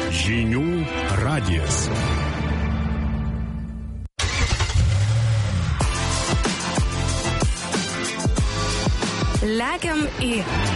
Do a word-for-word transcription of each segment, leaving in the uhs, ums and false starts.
Žinių radijas. Lekiam į.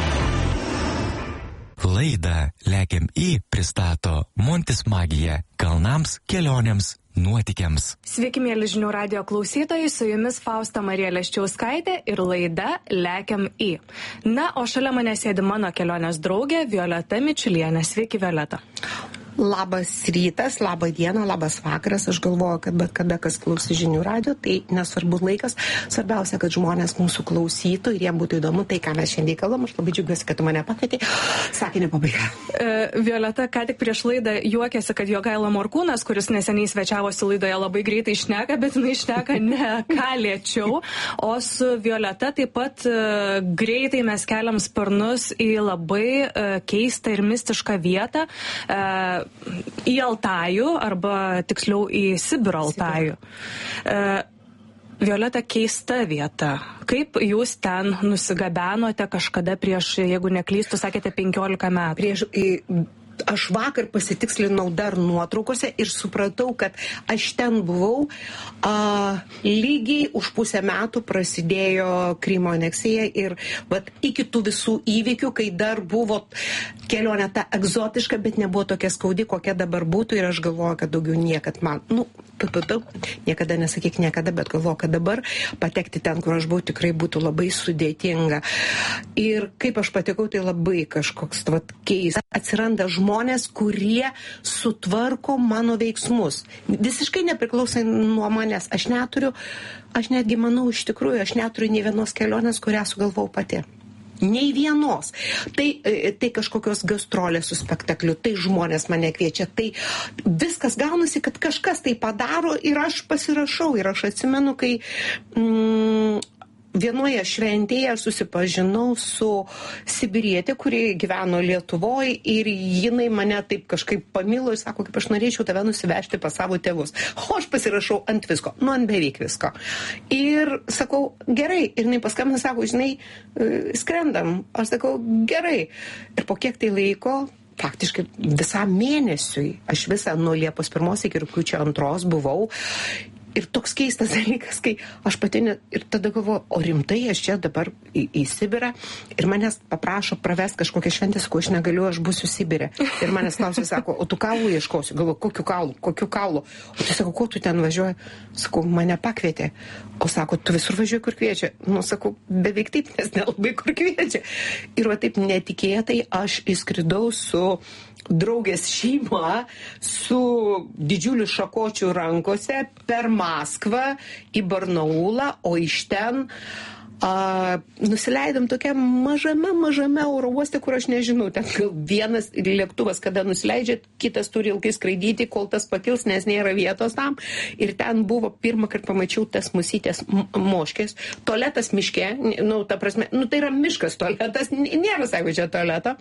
Laidą Lekiam į pristato Montis Magija kalnams, kelionėms, nuotykiams. Sveiki, mėly Žinių radijo klausytojai, su jumis Fausta Marija Leščiauskaitė ir laida Lekiam į. Na, o šalia mane sėdi mano kelionės draugė Violeta Mičiulienė. Sveiki, Violeta. Labas rytas, labą dieną, labas vakaras. Aš galvoju, kad bet kada kas klausy Žinių radijo, tai nesvarbu laikas. Svarbiausia, kad žmonės mūsų klausytų ir jiem būtų įdomu tai, ką mes šiandien kalbam. Aš labai džiaugiuosi, kad tu mane pakvietei. Sakinį pabaiga. E, Violeta ką tik prieš laidą juokėsi, kad Jogaila Morkūnas, kuris neseniai svečiavosi laidoje, labai greitai šneka, bet jinai šneka ne ką lėčiau. O su Violeta taip pat e, greitai mes keliam sparnus į labai e, keistą ir mistišką vietą. E, į Altajų, arba tiksliau į Sibiro Altajų. E, Violeta, keista vieta. Kaip jūs ten nusigabenote kažkada prieš, jeigu neklystu, sakėte penkiolika metų? Prieš, į, aš vakar pasitikslinau dar nuotraukose ir supratau, kad aš ten buvau a, lygiai už pusę metų prasidėjo Krymo aneksija ir vat, iki tų visų įvykių, kai dar buvo kelionė ta egzotiška, bet nebuvo tokia skaudi, kokia dabar būtų ir aš galvoju, kad daugiau niekad man, nu, tu, tu, tu, niekada nesakyk niekada, bet galvoju, kad dabar patekti ten, kur aš buvau, tikrai būtų labai sudėtinga. Ir kaip aš patekau, tai labai kažkoks vat, keistas. Atsiranda žmonės, kurie sutvarko mano veiksmus. Visiškai nepriklausai nuo manęs. Aš neturiu, aš netgi manau, iš tikrųjų, aš neturiu nei vienos kelionės, kurią sugalvau pati. Nei vienos. Tai, tai kažkokios gastrolės su spektakliu, tai žmonės mane kviečia, tai viskas gaunasi, kad kažkas tai padaro ir aš pasirašau. Ir aš atsimenu, kai mm, vienoje šventėje aš susipažinau su sibirietė, kuri gyveno Lietuvoje ir jinai mane taip kažkaip pamilo ir sako, kaip aš norėčiau tave nusivežti pas savo tėvus. O aš pasirašau ant visko, nu ant beveik visko. Ir sakau, gerai. Ir jinai paskambina, sako, žinai, skrendam. Aš sakau, gerai. Ir po kiek tai laiko, faktiškai visam mėnesiui, aš visą nuo Liepos pirmos iki rugpjūčio antros buvau. Ir toks keistas dalykas, kai aš pati net, ir tada galvoju, o rimtai aš čia dabar į, į Sibirą ir manęs paprašo pravest kažkokią šventę, sakau, aš negaliu, aš būsiu Sibirė. Ir manęs klausia, sako, o tu kaulų ieškosiu? Galvoju, kokiu kaulu, kokiu kaulu? O tu sako, ko tu ten važiuoji? Sakau, mane pakvietė. O sako, tu visur važiuoji, kur kviečia? Nu, sakau, beveik taip, nes nelabai kur kviečia. Ir va taip netikėtai aš įskridau su draugės šeima, su didžiuliu šakočiu rankose per Maskvą į Barnaulą, o iš ten a, nusileidom tokia mažame, mažame oro uoste, kur aš nežinau, ten gal vienas lėktuvas, kada nusileidžia, kitas turi ilgai skraidyti, kol tas pakils, nes nėra vietos tam. Ir ten buvo pirmą kartą pamačiau tas musytės moškės, tualetas miške, nu, ta prasme, nu, tai yra miškas tualetas, nėra, sako, čia tualeto.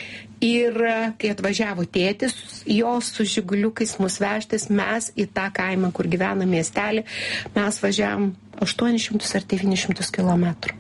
Ir kai atvažiavo tėtis, jos su žiguliukais mus vežtis, mes į tą kaimą, kur gyvena miestelį, mes važiavom aštuonis šimtus ar devynis šimtus kilometrų.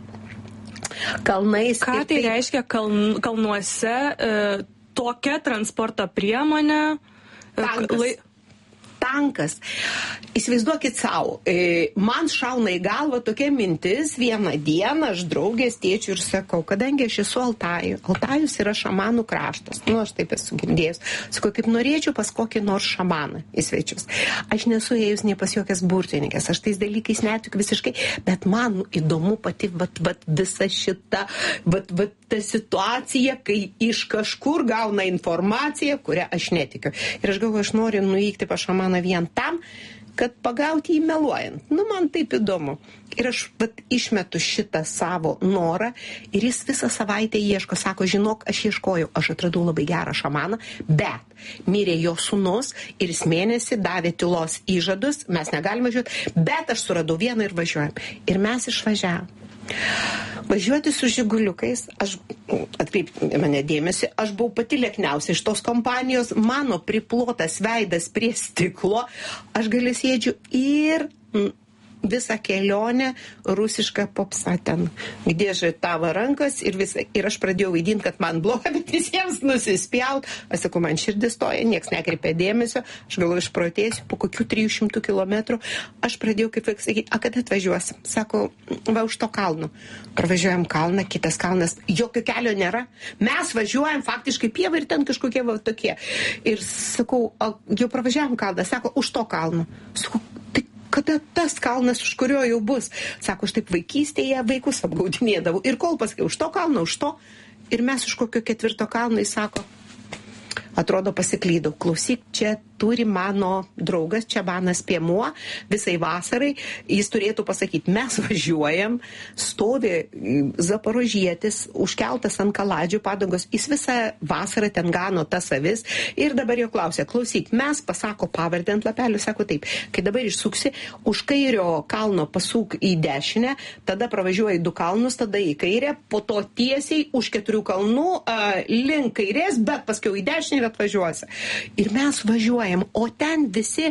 Kalnais. Ką tai, tai reiškia kaln, kalnuose e, tokia transporto priemonė? Tankas. Lai... Tankas. Įsivaizduokit savo, man šauna į galvą tokia mintis, vieną dieną aš draugės tėčiu ir sakau, kadangi aš esu Altajų, Altajus yra šamanų kraštas, nu aš taip esu girdėjus, sakau, kaip norėčiau pas kokį nors šamaną į svečius. Aš nesu ėjus nei pas jokias burtininkės, aš tais dalykais netikiu visiškai, bet man įdomu pati vat, vat, visa šita vat, vat, ta situacija, kai iš kažkur gauna informaciją, kurią aš netikiu. Ir aš galvoju, aš noriu nuveikti pas šamaną vien tam, kad pagauti jį meluojant. Nu, man taip įdomu. Ir aš vat, išmetu šitą savo norą ir jis visą savaitę ieško. Sako, žinok, aš ieškojau, aš atradau labai gerą šamaną, bet mirė jo sūnus ir jis mėnesį davė tylos įžadus, mes negalime važiuoti, bet aš suradau vieną ir važiuojam. Ir mes išvažiavam. Važiuoti su žiguliukais, aš atkreipti mane dėmesį, aš buvau pati liekniausia iš tos kompanijos, mano priplotas veidas prie stiklo, aš galiu sėdžiu ir visą kelionę rusišką popsą ten. Gdėžė tavo rankas ir visą. Ir aš pradėjau vaidinti, kad man bloga, bet visiems nusispjaut. Aš sakau, man širdis stoja, nieks nekreipia dėmesio. Aš galvoju, išprotėsiu po kokių trijų šimtų kilometrų. Aš pradėjau kaip sakyti, a kada atvažiuosim? Sako, va už to kalno. Pravažiuojam kalną, kitas kalnas, jokio kelio nėra. Mes važiuojam faktiškai pievą ir ten kažkokie va tokie. Ir sakau, a, jau pravažiuojam kalną. Sako, už to kalno. Sakau, tai kada tas kalnas, už kurio jau bus? Sako, aš taip vaikystėje vaikus apgaudinėdavau. Ir kol pasakiau, už to kalno, už to. Ir mes už kokio ketvirto kalno, jis sako, atrodo pasiklydau. Klausyk, čia turi mano draugas, čia manas piemuo, visai vasarai. Jis turėtų pasakyti, mes važiuojam, stovi zaporožietis, užkeltas ant kaladžių padangos. Jis visą vasarą ten gano tas avis. Ir dabar jo klausia, klausyk, mes pasako pavardę ant lapelio, sako taip, kai dabar išsuksi, už kairio kalno pasuk į dešinę, tada pravažiuoji du kalnus, tada į kairę, po to tiesiai už keturių kalnų uh, link kairės, bet paskiau į dešinę ir atvažiuosi. Ir mes važiuojam. O ten visi,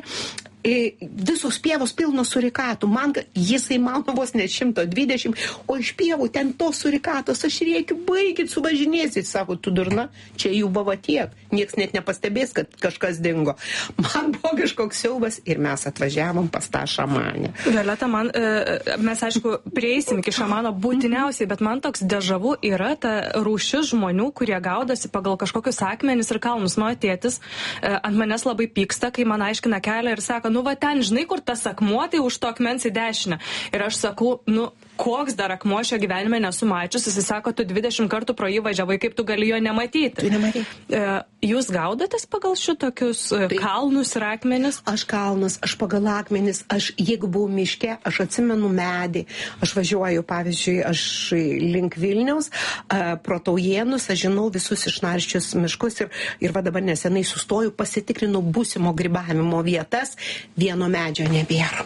visos pievos pilnos surikatų. Man, jisai mano vos net šimtas dvidešimt, o iš pievų ten tos surikatos. Aš rėkiu, baigit, suvažinėsit. Sako, tu durna, čia jų buvo tiek. Niekas net nepastebės, kad kažkas dingo. Man buvo kažkoks siaubas ir mes atvažiavom pas tą šamanę. Violeta, man, mes aišku, prieisim iki šamano būtiniausiai, bet man toks dežavu yra ta rūšis žmonių, kurie gaudosi pagal kažkokius akmenis ir kalnus. Mano tėtis ant manęs labai pyksta, kai man aiškina kelią ir sako, nu va ten, žinai, kur tas akmuo, tai už to akmens į dešinę. Ir aš sakau, nu, koks dar akmuo šio gyvenime nesu mačius, jis sako, tu dvidešimt kartų pro jį važiavai, kaip tu gali jo nematyti. Tu nematai. Jūs gaudotės pagal šitokius tai, kalnus ir akmenis? Aš kalnus, aš pagal akmenis, aš jeigu buvau miške, aš atsimenu medį, aš važiuoju, pavyzdžiui, aš link Vilniaus, pro Taujėnus, aš žinau visus išnarščius miškus ir, ir va dabar nesenai sustoju, pasitikrinau būsimo grybavimo vietas, vieno medžio nebėra.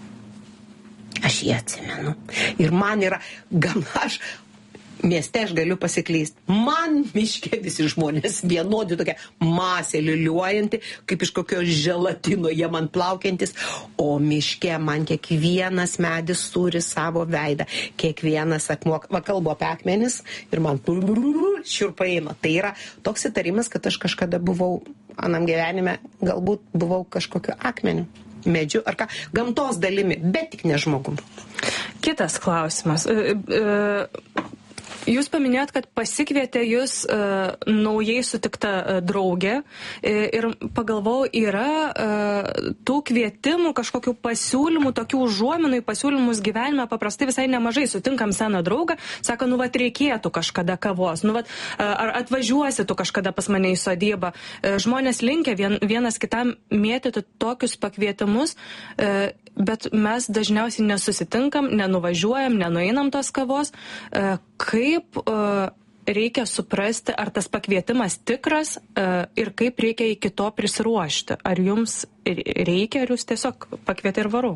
Aš jį atsimenu. Ir man yra, gan aš, mieste aš galiu pasiklysti. Man miške visi žmonės vienodi tokia masė liuliuojanti, kaip iš kokio želatino jie man plaukiantis, o miške man kiekvienas medis turi savo veidą. Kiekvienas akmuo, va kalbu apie akmenis ir man šiurpai eina. Tai yra toks įtarimas, kad aš kažkada buvau, anam gyvenime, galbūt buvau kažkokiu akmeniu, medžiu ar ką, gamtos dalimi, bet tik ne žmogum. Kitas klausimas. Jūs paminėjot, kad pasikvietė jūs uh, naujai sutikta uh, draugė ir pagalvojau, yra uh, tų kvietimų, kažkokių pasiūlymų, tokių užuominų į pasiūlymus gyvenime paprastai visai nemažai. Sutinkam seną draugą, sako, nu vat reikėtų kažkada kavos, nu vat uh, ar atvažiuosi tu kažkada pas mane į sodybą. Uh, žmonės linkia vien, vienas kitam mėtyti tokius pakvietimus, uh, bet mes dažniausiai nesusitinkam, nenuvažiuojam, nenueinam tos kavos. Uh, kaip uh, reikia suprasti, ar tas pakvietimas tikras uh, ir kaip reikia iki to prisiruošti? Ar jums reikia, ar jūs tiesiog pakvietė ir varau?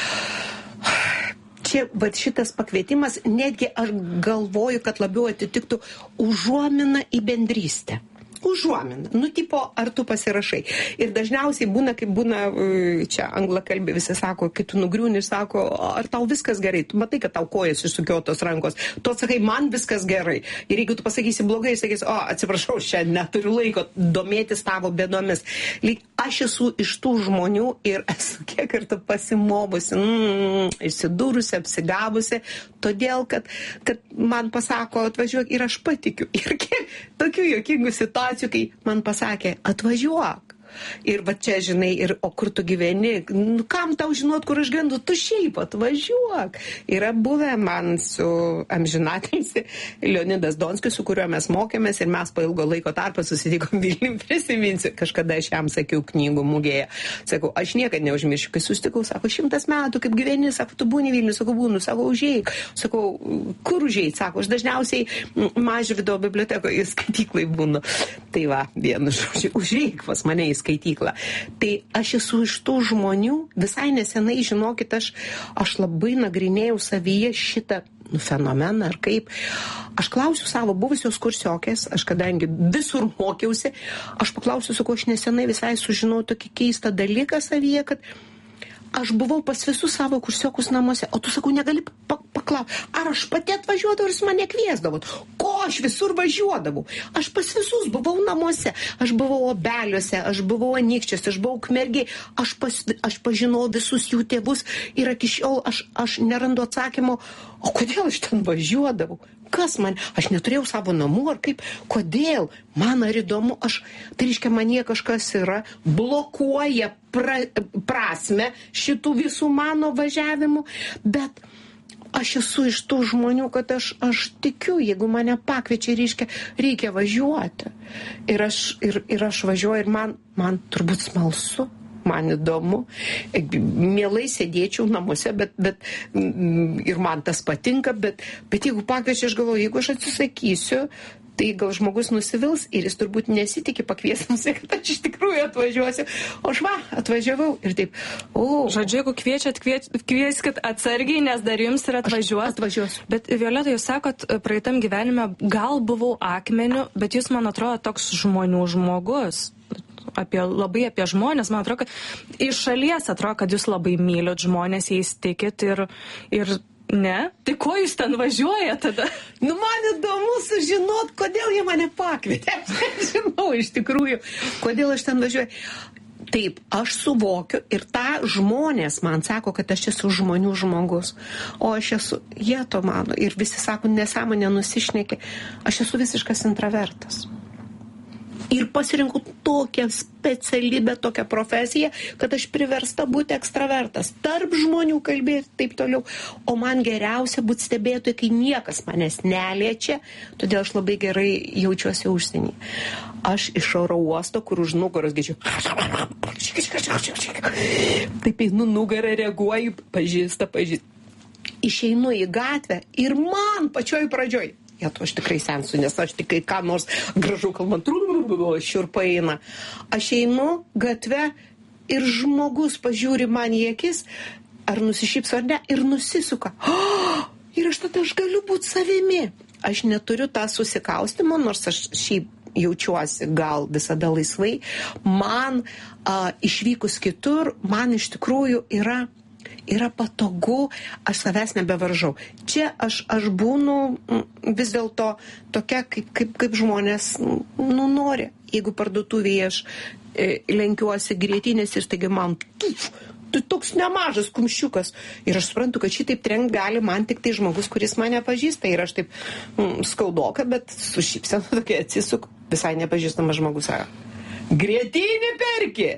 Čia, bet šitas pakvietimas, netgi aš galvoju, kad labiau atitiktų užuominą į bendrystę. Užuomina. Nu, tipo, ar tu pasirašai. Ir dažniausiai būna, kaip būna, čia anglakalbė visi sako, kai tu nugriūni, sako, ar tau viskas gerai. Tu matai, kad tau kojas išsukiotos rankos. Tu atsakai, man viskas gerai. Ir jeigu tu pasakysi blogai, sakysi, o, atsiprašau, šiandien neturiu laiko domėtis tavo bėdomis. Lyg aš esu iš tų žmonių ir esu kiek kartų pasimobusi, mm, išsidūrusi, apsigavusi, todėl, kad, kad man pasako, atvažiuok ir aš patikiu. Ir kiek tokių juokingų situacijų, kai man pasakė, atvažiuok. Ir va čia, žinai, ir o kur tu gyveni, nu, kam tau žinot, kur aš gyvenu, tu šiaip atvažiuok. Yra buvę man su amžinatilsi Leonidas Donskis, su kuriuo mes mokėmės ir mes po ilgo laiko tarpą susitikom Vilniui, prisiminsiu, kažkada aš jam sakiau knygų mugėje. Sakau, aš niekad neužmiršiu, kai susitikau, sako, šimtas metų, kaip gyveni, sako, tu būni Vilniui, sako, būnu, sako, užėjai. Sakau, kur užėjai, sako, aš dažniausiai Mažvydo bibliotekoje skaityklai būnu. Tai va, vienu žodžiu, užėjai pas mane į skaityklą. Tai aš esu iš tų žmonių, visai nesenai, žinokit, aš, aš labai nagrinėjau savyje šitą nu, fenomeną ar kaip. Aš klausiu savo buvusios kursiokės, aš kadangi visur mokiausi, aš paklausiu, su ko aš nesenai visai sužinau tokį keistą dalyką savyje, kad aš buvau pas visus savo kursiokus namuose, o tu, sakau, negali paklausti, ar aš pati atvažiuodavau ir jūs mane kviesdavot. Ko aš visur važiuodavau? Aš pas visus buvau namuose, aš buvau Obeliuose, aš buvau Anykščiuose, aš buvau Ukmergėj, aš, pas, aš pažinau visus jų tėvus ir iki šiol aš, aš nerandu atsakymo, o kodėl aš ten važiuodavau? Kas man? Aš neturėjau savo namų, ar kaip? Kodėl? Man ar įdomu, aš, tai reiškia, manie kažkas yra, blokuoja pra, prasme šitų visų mano važiavimų, bet aš esu iš tų žmonių, kad aš, aš tikiu, jeigu mane pakviečia, reiškia, reikia važiuoti. Ir aš, ir, ir aš važiuoju ir man, man turbūt smalsu. Man įdomu, mielai sėdėčiau namuose, bet, bet ir man tas patinka, bet, bet jeigu pakviečia, aš galvoju, jeigu aš atsisakysiu, tai gal žmogus nusivils ir jis turbūt nesitikė pakviesimus, kad aš iš tikrųjų atvažiuosiu, o aš va, atvažiavau ir taip. O, žodžiu, jeigu kviečiat, kvieskit atsargiai, nes dar jums ir atvažiuos. Atvažiuosiu. Bet Violeta, jūs sakot, praeitam gyvenime gal buvau akmeniu, bet jūs, man atrodo, toks žmonių žmogus. Apie, labai apie žmonės, man atrodo, kad iš šalies atrodo, kad jūs labai mylit žmonės, jais tikit ir, ir ne. Tai ko jūs ten važiuoja tada? Nu, man įdomu sužinot, kodėl jie mane pakvietė. Aš žinau iš tikrųjų, kodėl aš ten važiuoju. Taip, aš suvokiu ir tą žmonės man sako, kad aš esu žmonių žmogus. O aš esu, jie to mano ir visi sako, nesąmonė nusišnekė. Aš esu visiškas intravertas. Ir pasirinkau tokią specialybę, tokią profesiją, kad aš priversta būti ekstravertas. Tarp žmonių kalbėti taip toliau. O man geriausia būti stebėtojai, kai niekas manęs neliečia, todėl aš labai gerai jaučiuosi užsienį. Aš iš oro uosto, kur už nugaros girdžiu. Taip einu nugarą, reaguoju, pažįsta, pažįsta. Išeinu į gatvę ir man pačioj pradžioj. Ja, to aš tikrai sensu, nes aš tik ką nors gražu kalbant, šiurpa eina. Aš einu gatve ir žmogus pažiūri man į akis, ar nusišypso ar ne, ir nusisuka. Oh, ir aš tada aš galiu būti savimi. Aš neturiu tą susikaustimo, nors aš šiaip jaučiuosi gal visada laisvai. Man a, išvykus kitur, man iš tikrųjų yra... yra patogu, aš savęs nebevaržau. Čia aš, aš būnu vis dėlto tokia, kaip, kaip, kaip žmonės nu, nori. Jeigu parduotuvėje aš e, lenkiuosi grietinės ir taigi man tuf, tai toks nemažas kumščiukas. Ir aš suprantu, kad šitaip trenkt gali man tik tai žmogus, kuris mane pažįsta. Ir aš taip mm, skaudoka, bet su šypsena tokia atsisuk, visai nepažįstamas žmogus sako, grietinį perki!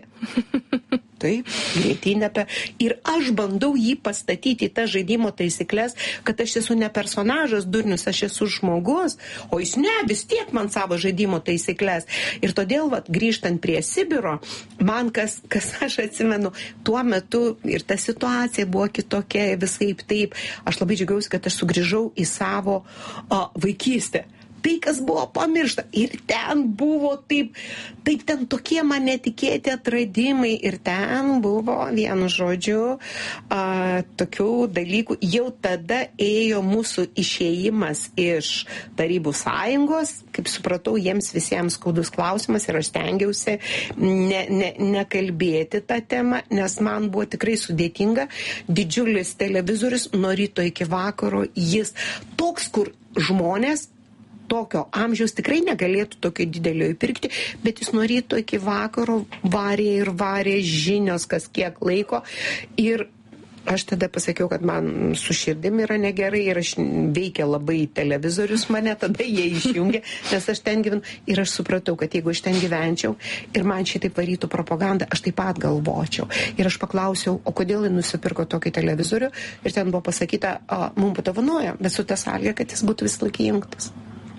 Taip, grietinę per... Ir aš bandau jį pastatyti į tą žaidimo taisyklės, kad aš esu ne personažas durnius, aš esu žmogus, o jis ne, vis tiek man savo žaidimo taisyklės. Ir todėl, vat, grįžtant prie Sibiro, man kas, kas aš atsimenu, tuo metu ir ta situacija buvo kitokia, visaip taip. Aš labai džiaugiausi, kad aš sugrįžau į savo o, vaikystę. Tai, kas buvo pamiršta. Ir ten buvo taip, taip ten tokie man netikėti atradimai. Ir ten buvo, vienu žodžiu, a, tokių dalykų. Jau tada ėjo mūsų išėjimas iš Tarybų sąjungos. Kaip supratau, jiems visiems skaudus klausimas ir aš stengiausi ne, ne, nekalbėti tą temą, nes man buvo tikrai sudėtinga. Didžiulis televizorius nuo ryto iki vakaro. Jis toks, kur žmonės tokio amžiaus tikrai negalėtų tokio didelio įpirkti, bet jis nuo ryto iki vakaro varė ir varė žinios, kas kiek laiko. Ir aš tada pasakiau, kad man su širdim yra negerai ir aš veikia labai televizorius mane, tada jie išjungė, nes aš ten gyvenu. Ir aš supratau, kad jeigu aš ten gyvenčiau ir man šitaip varytų propagandą, aš taip pat galvočiau. Ir aš paklausiau, o kodėl jis nusipirko tokį televizorių? Ir ten buvo pasakyta, mums padovanojo, bet su ta sąlyga, kad jis būtų vis laik įjungtas.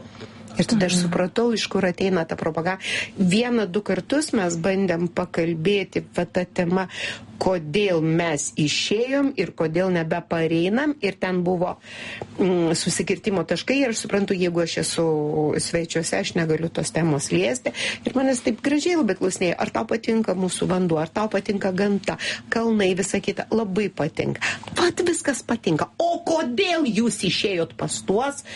Ir tada aš supratau, iš kur ateina ta propaganda. Vieną, du kartus mes bandėm pakalbėti va tą temą, kodėl mes išėjom ir kodėl nebepareinam. Ir ten buvo mm, susikirtimo taškai ir aš suprantu, jeigu aš esu svečiuose, aš negaliu tos temos liesti. Ir manęs taip gražiai labai klausinėjo, ar tau patinka mūsų vanduo, ar tau patinka gamta, kalnai, visa kita. Labai patinka. Vat viskas patinka. O kodėl jūs išėjot pas tuos,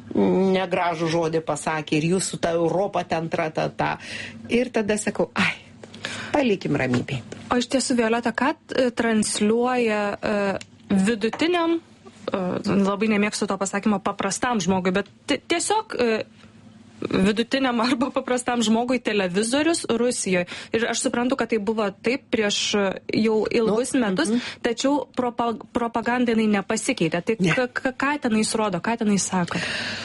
negražų žodį pasakė, ir jūsų ta Europa ten tratata. Ir tada sakau, ai, palikim ramybėj. O iš tiesų, Violeta, ką transliuoja uh, vidutiniam, uh, labai nemėgstu to pasakymo, paprastam žmogui, bet tiesiog uh, vidutiniam arba paprastam žmogui televizorius Rusijoje. Ir aš suprantu, kad tai buvo taip prieš jau ilgus no. metus, mm-hmm. tačiau propag- propaganda jinai nepasikeitė. Tai ne. k- k- ką tenais rodo, ką tenais sako?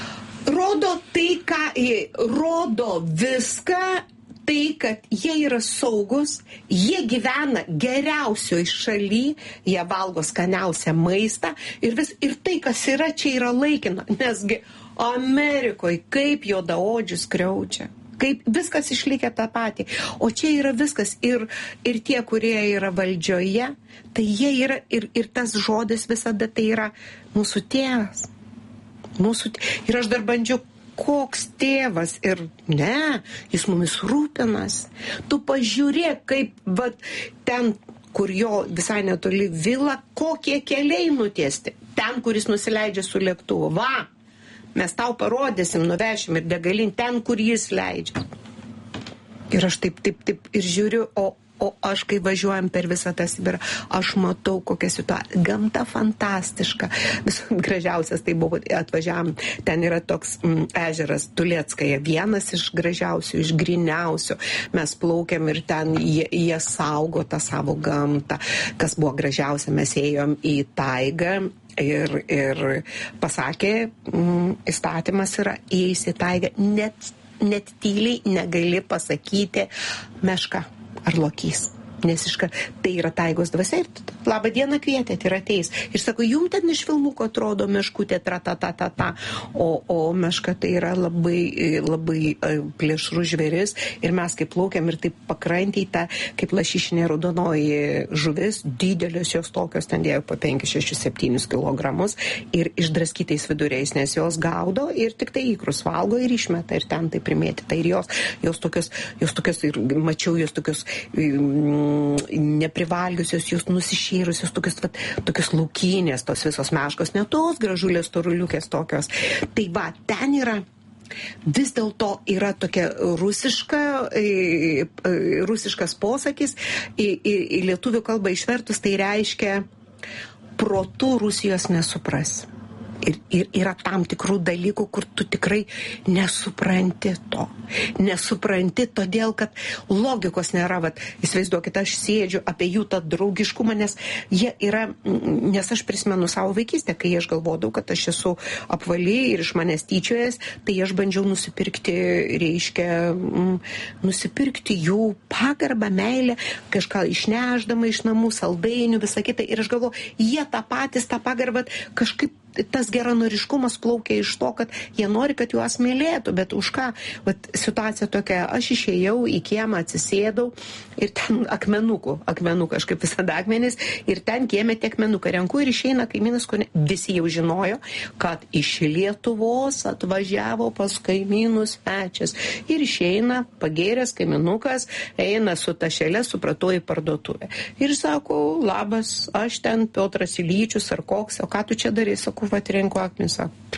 Rodo tai, ką rodo viską, tai, kad jie yra saugus, jie gyvena geriausioj šaly, jie valgo skaniausią maistą ir, vis, ir tai, kas yra, čia yra laikina, nesgi Amerikoje kaip juodaodžius kriaučia, kaip viskas išlikę tą patį, o čia yra viskas ir, ir tie, kurie yra valdžioje, tai jie yra ir, ir tas žodis visada tai yra mūsų tėvas. Mūsų, ir aš dar bandžiau, koks tėvas ir ne, jis mumis rūpinas. Tu pažiūrėk, kaip vat, ten, kur jo visai netoli vila, kokie keliai nutiesti. Ten, kuris nusileidžia su lėktuvu. Va, mes tau parodysim, nuvešim ir degalin ten, kur jis leidžia. Ir aš taip, taip, taip ir žiūriu, o O aš, kai važiuojam per visą tą Sibirą, aš matau, kokią situaciją. Gamta fantastiška. Visų gražiausias tai buvo, atvažiavam, ten yra toks mm, ežeras Tulieckaja, vienas iš gražiausių, iš griniausių. Mes plaukiam ir ten jie, jie saugo tą savo gamtą. Kas buvo gražiausia, mes ėjom į taigą. Ir, ir pasakė, mm, įstatymas yra, įeisi į taigą, net, net tyliai negali pasakyti meška ar lokys. Nes iška, tai yra taigos dvasia ir labą dieną kvietėt ir ateis. Ir sako, jum ten iš filmuko atrodo meškutė tra ta ta ta ta. O, o meška tai yra labai, labai plėšrus žvėris ir mes kaip plaukiam ir taip pakrantį tą, kaip lašišinė raudonoji žuvis, didelės jos tokios, ten dėjo po penki, šeši, septyni kilogramus ir išdraskytais viduriais, nes jos gaudo ir tik tai ikrus valgo ir išmeta ir ten tai primėtyta. Ir jos, jos tokios, jos tokios ir mačiau jos tokios mm, neprivalgiusios, jūs nusišėrusios, tokios, vat, tokios laukinės, tos visos meškos, ne tos gražulės toruliukės tokios. Tai va, ten yra, vis dėlto yra tokia rusiška, e, e, rusiškas posakis, į, į, į lietuvių kalbą išvertus, tai reiškia protu Rusijos nesupras. Ir, ir yra tam tikrų dalykų, kur tu tikrai nesupranti to. Nesupranti, todėl, kad logikos nėra. Vat, įsivaizduokit, aš sėdžiu apie jų tą draugiškumą, nes jie yra, nes aš prisimenu savo vaikystę, kai aš galvodavau, kad aš esu apvali ir iš manęs tyčiojas, tai aš bandžiau nusipirkti, reiškia, nusipirkti jų pagarbą, meilę, kažką išneždama iš namų, saldainių, visą kitą. Ir aš galvoju, jie tą patys, tą pagarbą kažkaip tas geranoriškumas plaukia iš to, kad jie nori, kad juos mylėtų, bet už ką? Vat situacija tokia, aš išėjau į kiemą, atsisėdau ir ten akmenukų, akmenukų, aš kaip visada akmenis, ir ten kiemė tiek akmenukų renku ir išeina kaimynas, kur visi jau žinojo, kad iš Lietuvos atvažiavo pas kaimynus svečias. Ir išeina pagėręs kaiminukas, eina su tašelė, supratau į parduotuvę. Ir sako, labas, aš ten Piotras Ilyčius ar koks, o ką tu čia darai? Sako, vat renku akmenis,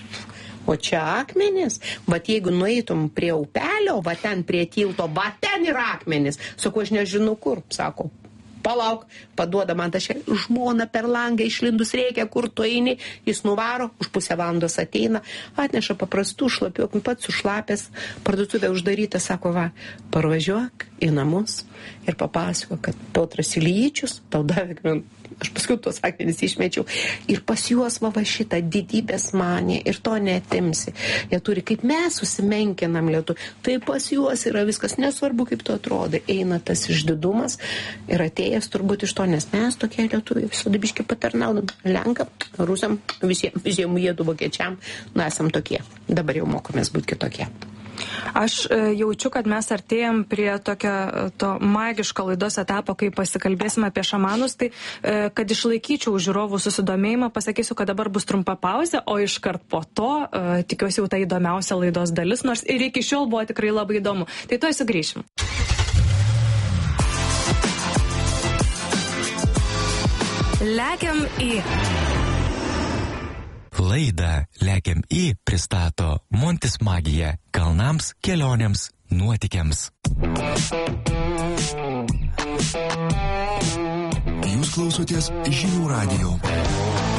o čia akmenis, vat jeigu nueitum prie upelio, va ten prie tilto, va ten yra akmenis, sako, aš nežinau kur, sako, palauk, paduoda man tašę, žmona per langą išlindus reikia, kur tu eini, jis nuvaro, už pusę valandos ateina, atneša paprastų šlapių, pats sušlapęs, parduotuvė uždaryta, sako, va, parvažiuok į namus ir papasako, kad Piotras Ilyčius tau davė akmenų. Aš paskui tuos akmenis išmečiau. Ir pas juos va, va šitą didybės manė ir to netimsi. Jie turi, kaip mes susimenkinam lietu, tai pas juos yra viskas, nesvarbu kaip tu atrodai. Eina tas išdidumas ir atėjęs turbūt iš to, nes mes tokie lietuviai visada biškai patarnaudam. Lenkam, rusam, visiems, visiems jėdų vokiečiam, nu esam tokie. Dabar jau mokomės būti kitokie. Aš jaučiu, kad mes artėjam prie tokio to magiško laidos etapo, kai pasikalbėsime apie šamanus, tai kad išlaikyčiau žiūrovų susidomėjimą, pasakysiu, kad dabar bus trumpa pauzė, o iškart po to tikiuosi jau ta įdomiausia laidos dalis, nors ir iki šiol buvo tikrai labai įdomu. Tai tuoj sugrįšim. Lekiam į... Laidą Lekiam į pristato Montis Magija kalnams, kelionėms, nuotykiams. Jūs klausotės Žinių radijo.